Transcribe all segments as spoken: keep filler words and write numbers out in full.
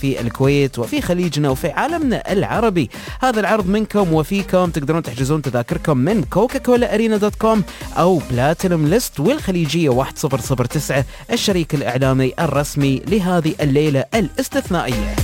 في الكويت وفي خليجنا وفي عالمنا العربي. هذا العرض منكم وفيكم. تقدرون تحجزون تذاكركم من كوكاكولا أرينا دوت كوم أو بلاتينوم ليست والخليجية واحد صفر صفر تسعة الشريك الإعلامي الرسمي لهذه الليلة الاستثنائية.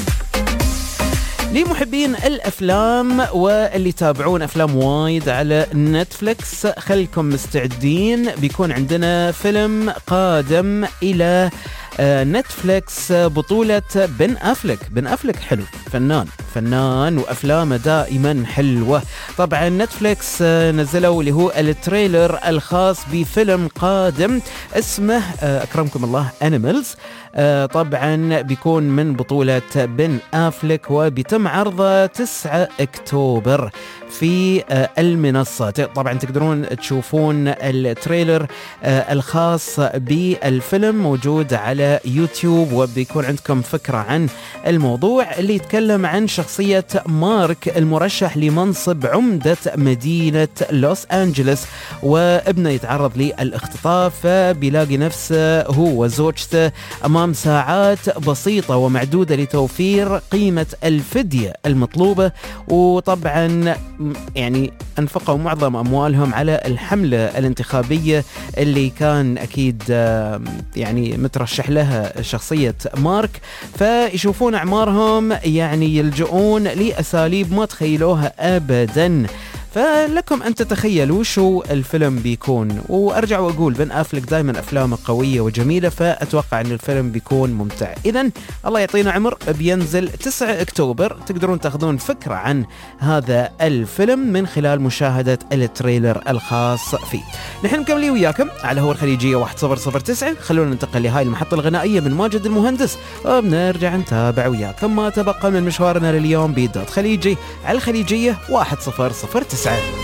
لمحبين الأفلام واللي يتابعون أفلام وايد على نتفليكس خلكم مستعدين، بيكون عندنا فيلم قادم إلى نتفليكس بطولة بن أفلك. بن أفلك حلو، فنان فنان وأفلامه دائما حلوة. طبعا نتفليكس نزلوا اللي هو التريلر الخاص بفيلم قادم اسمه أكرمكم الله أنيمالز. طبعا بيكون من بطولة بن أفلك وبيتم عرضه تسعة أكتوبر في المنصات. طبعا تقدرون تشوفون التريلر الخاص بالفيلم موجود على يوتيوب، وبيكون عندكم فكرة عن الموضوع اللي يتكلم عن شخصية مارك المرشح لمنصب عمدة مدينة لوس أنجلس، وابنه يتعرض للاختطاف، فبيلاقي نفسه هو وزوجته أمام ساعات بسيطة ومعدودة لتوفير قيمة الفدية المطلوبة. وطبعا يعني أنفقوا معظم أموالهم على الحملة الانتخابية اللي كان أكيد يعني مترشح لها شخصية مارك، فيشوفون أعمارهم يعني يلجؤون لأساليب ما تخيلوها أبدا. فلكم أن تتخيلوا شو الفيلم بيكون. وأرجع وأقول بن أفلك دائما أفلامه قوية وجميلة، فأتوقع أن الفيلم بيكون ممتع. إذن الله يعطينا عمر، بينزل تسعة أكتوبر. تقدرون تاخذون فكرة عن هذا الفيلم من خلال مشاهدة التريلر الخاص فيه. نحن مكملين وياكم على هو الخليجية واحد صفر صفر تسعة. خلونا ننتقل لهاي المحطة الغنائية من ماجد المهندس، وبنرجع نتابع وياكم ما تبقى من مشوارنا لليوم بيدوت خليجي على الخليجية واحد صفر صفر تسعة.